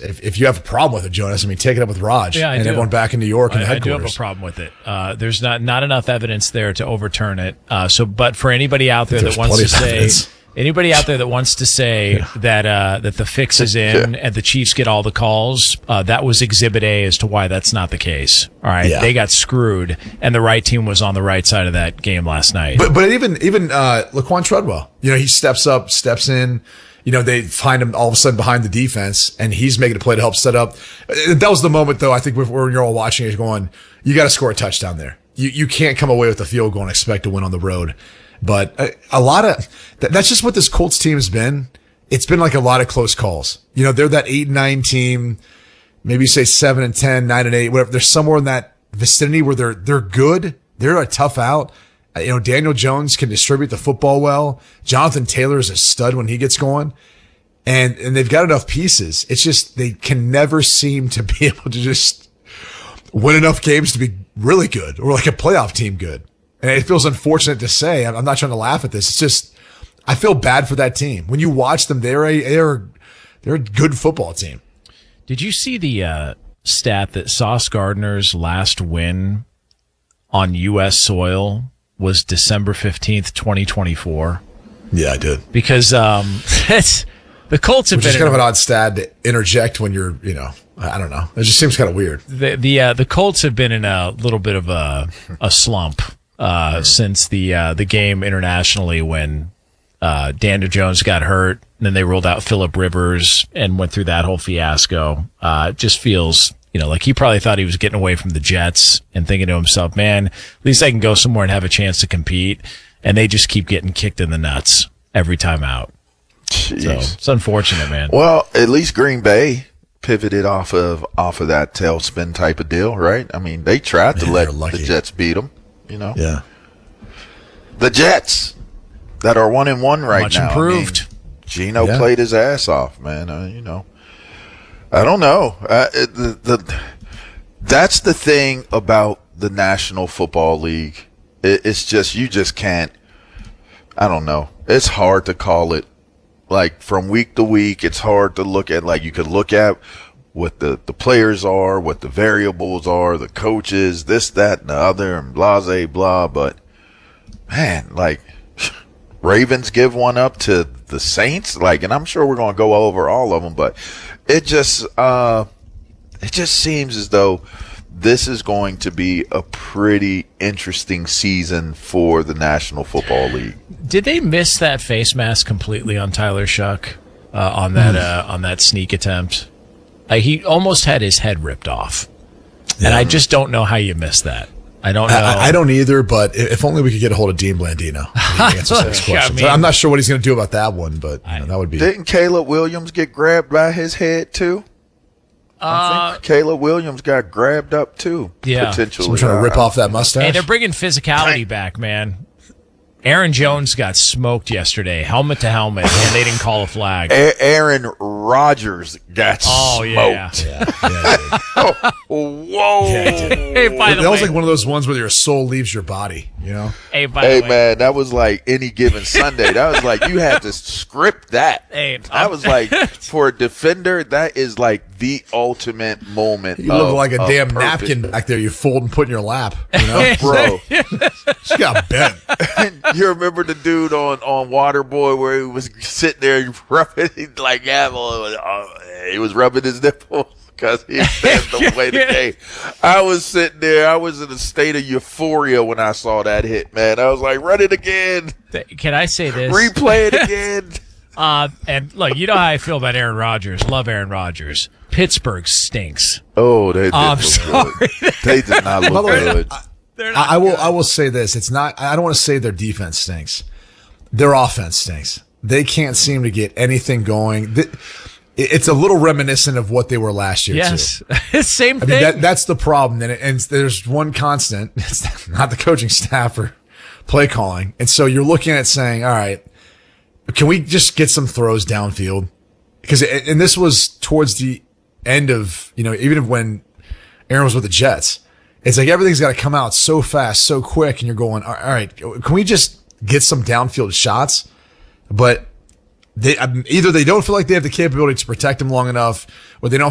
if you have a problem with it, Jonas, I mean, take it up with Raj and everyone back in New York and the headquarters. I do have a problem with it. There's not enough evidence there to overturn it. But for anybody out there that wants to say, that the fix is in and the Chiefs get all the calls, that was Exhibit A as to why that's not the case. All right, they got screwed, and the right team was on the right side of that game last night. But even Laquan Treadwell, he steps in. They find him all of a sudden behind the defense, and he's making a play to help set up. That was the moment, though, I think, when you're all watching it going, you got to score a touchdown there. You can't come away with a field goal and expect to win on the road. But a lot of that's just what this Colts team has been. It's been like a lot of close calls. They're that 8-9 team, maybe you say 7-10, 9-8, whatever. They're somewhere in that vicinity where they're good. They're a tough out. Daniel Jones can distribute the football well. Jonathan Taylor is a stud when he gets going. And they've got enough pieces. It's just they can never seem to be able to just win enough games to be really good or like a playoff team good. And it feels unfortunate to say. I'm not trying to laugh at this. It's just I feel bad for that team. When you watch them, they're a good football team. Did you see the stat that Sauce Gardner's last win on U.S. soil was December 15th, 2024? Yeah, I did. Because the Colts have been kind of an odd stat to interject when you're, I don't know. It just seems kind of weird. The Colts have been in a little bit of a slump since the game internationally when Daniel Jones got hurt, and then they rolled out Phillip Rivers and went through that whole fiasco. It just feels, like he probably thought he was getting away from the Jets and thinking to himself, man, at least I can go somewhere and have a chance to compete. And they just keep getting kicked in the nuts every time out. Jeez. So it's unfortunate, man. Well, at least Green Bay pivoted off of that tailspin type of deal, right? I mean, they tried to let the Jets beat them, Yeah. The Jets that are 1-1 right Much now. improved. Geno played his ass off, man. I don't know. That's the thing about the National Football League. It's just, you just can't, I don't know. It's hard to call it. Like, from week to week, it's hard to look at. Like, you could look at what the players are, what the variables are, the coaches, this, that, and the other, and blah, blah. But, man, like, Ravens give one up to the Saints. Like, and I'm sure we're going to go over all of them, but it just seems as though this is going to be a pretty interesting season for the National Football League. Did they miss that face mask completely on Tyler Shuck on that sneak attempt? He almost had his head ripped off, and I just don't know how you missed that. I don't know. I don't either, but if only we could get a hold of Dean Blandino. Answer some questions. I'm not sure what he's going to do about that one, but that would be. Didn't Caleb Williams get grabbed by his head too? I think Caleb Williams got grabbed up too. Yeah, potentially. Someone trying to rip off that mustache. Hey, they're bringing physicality back, man. Aaron Jones got smoked yesterday, helmet to helmet, and they didn't call a flag. Aaron Rodgers got smoked. Yeah. Whoa. Yeah, Hey, by the way, that was like one of those ones where your soul leaves your body, Hey, by the way, man, that was like Any Given Sunday. That was like, you had to script that. Hey, I was like, for a defender, that is like the ultimate moment. You look like a damn perfect napkin back there you fold and put in your lap, bro. She got bent. You remember the dude on Waterboy where he was sitting there rubbing, he was rubbing his nipples because he said the way the game. I was sitting there. I was in a state of euphoria when I saw that hit, man. I was like, run it again. Can I say this? Replay it again. And look, you know how I feel about Aaron Rodgers. Love Aaron Rodgers. Pittsburgh stinks. Oh, they did I'm look sorry. good. They did not look good. I will say this. It's not, I don't want to say their defense stinks. Their offense stinks. They can't seem to get anything going. It's a little reminiscent of what they were last year, yes. too. Same thing. I mean, that's the problem. And there's one constant. It's not the coaching staff or play calling. And so you're looking at it saying, all right, can we just get some throws downfield? And this was towards the end of, even when Aaron was with the Jets. It's like everything's got to come out so fast, so quick, and you're going, all right, can we just get some downfield shots? But either they don't feel like they have the capability to protect him long enough, or they don't